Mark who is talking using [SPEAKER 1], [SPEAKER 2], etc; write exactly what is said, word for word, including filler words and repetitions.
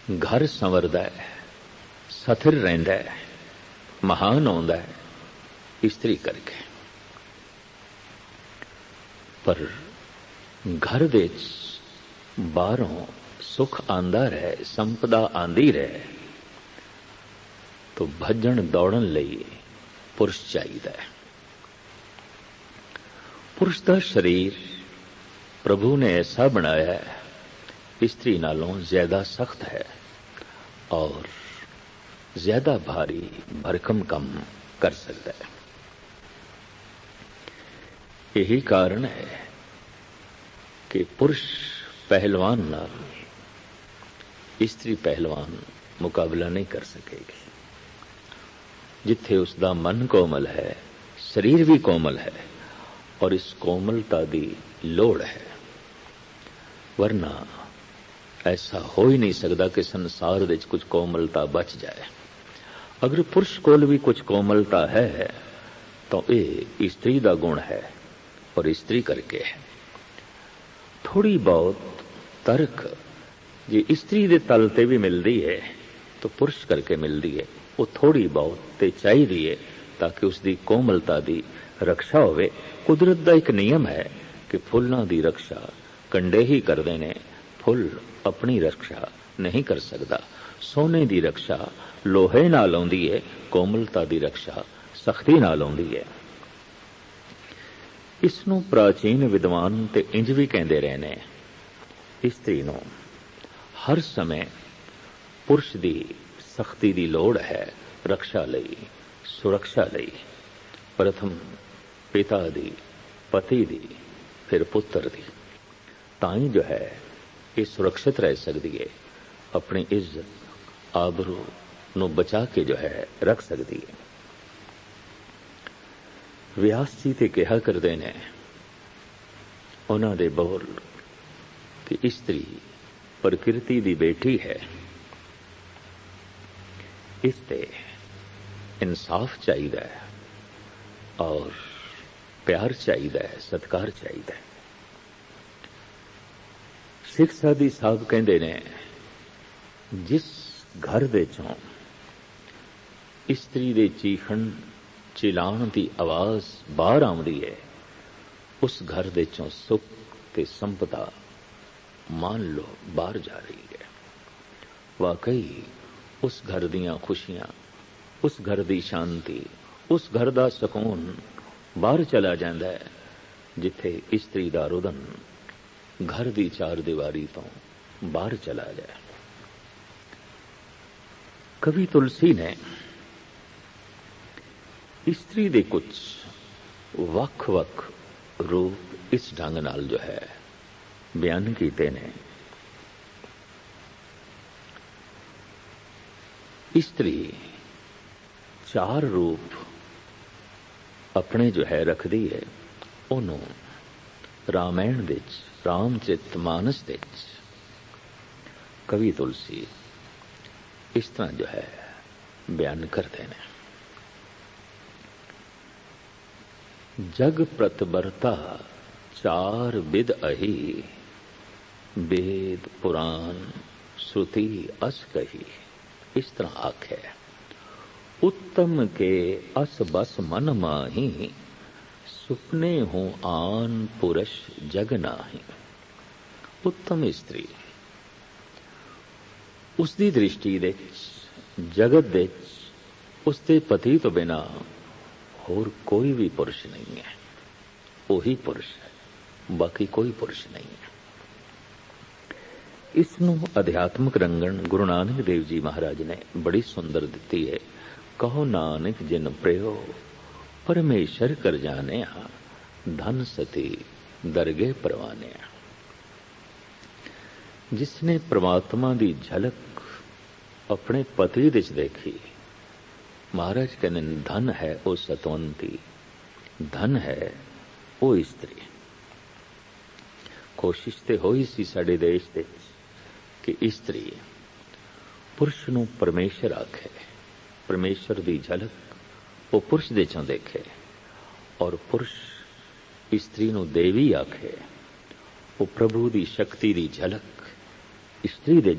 [SPEAKER 1] घर संवरदा है, सथिर रहिंदा है, महान आउंदा है इस्त्री करके। पर घर दे बाहरों सुख आंदा रहे, संपदा आंदी रहे, तो भजन दौड़न लई पुरुष चाहिदा है। पुरुष का शरीर प्रभु ने ऐसा बनाया है, स्त्री नालों ज्यादा सख्त है और ज्यादा भारी भरकम काम कर सकता है। यही कारण है कि पुरुष पहलवान नाल स्त्री पहलवान मुकाबला नहीं कर सकेगी। जिथे उसका मन कोमल है, शरीर भी कोमल है और इस कोमलता की लोड़ है, वरना ऐसा हो ही नहीं सकता कि संसार विच कुछ कोमलता बच जाए। अगर पुरुष कोल भी कुछ कोमलता है तो ये स्त्री का गुण है और स्त्री करके है। थोड़ी बहुत तर्क जे स्त्री दे तल ते भी मिलती है तो पुरुष करके मिलती है। वो थोड़ी बहुत ते चाहिदी है ताकि उसकी कोमलता की रक्षा होवे। कुदरत का एक नियम है कि फुल्लां दी रक्षा कंडे ही करदे ने, फुल अपनी रक्षा नहीं कर सकता। सोने की रक्षा लोहे नाल आउंदी है, कोमलता की रक्षा सख्ती नाल आउंदी है। इसनूं प्राचीन विद्वान ते इंज भी कहंदे रहे ने, स्त्री नूं हर समय पुरुष की सख्ती की लोड़ है रक्षा लई, सुरक्षा लई। प्रथम पिता दी, पति दी, फिर पुत्र दी, ताई जो है ये सुरक्षित रह सकती है, अपनी इज्जत आबरू नूं बचा के जो है रख सकती है। व्यास जी ते कहा करते ने उन्हां दे बोल कि स्त्री प्रकृति दी बेटी है, इसते इंसाफ चाहिए है और प्यार चाहिए है, सत्कार चाहिए है। सिख साधी साहब कहते ने जिस घर दे चों स्त्री दे चीखण चिलाण की आवाज बाहर आउंदी है, उस घर दे चों सुख ते संपदा मान लो बाहर जा रही है। वाकई उस घर दियां खुशियां, उस घर दी शांति, उस घर दा सुकून बाहर चला जाता है जिथे स्त्री दा रुदन घर दी चार दीवारी तो बाहर चला जाए। कवि तुलसी ने स्त्री दे कुछ वख वख रूप इस ढंग नाल जो है बयान कीते ने। स्त्री चार रूप अपने जो है रखदी है। ओनू रामायण दे रामचरित मानस दे कवि तुलसी इस तरह जो है बयान करते हैं। जग प्रतिबरता चार विद अही, वेद पुराण श्रुति अस कही। इस तरह आखे उत्तम के अस बस मन माही, सुपने हूं आन पुरुष जग नाही। उत्तम स्त्री उसकी दृष्टि दे जगत दे उसके पति तो बिना होर कोई भी पुरुष नहीं है। वही पुरुष है, बाकी कोई पुरुष नहीं है। इसनों अध्यात्मक रंगन गुरु नानक देव जी महाराज ने बड़ी सुंदर दिती है। कहो नानक जिन प्रयो परमेश्वर कर जाने, धन सती दरगे परवाने। जिसने परमात्मा की झलक अपने पति विच देखी, महाराज कहने धन है वो सतवंती, धन है वो स्त्री। कोशिश तो होई सी साडे देश दे कि स्त्री पुरुष नूं परमेश्वर आखे, परमेश्वर की झलक वो पुरुष दे चों देखे, और पुरुष स्त्री नूं देवी आखे, वो प्रभु की शक्ति की झलक स्त्री दे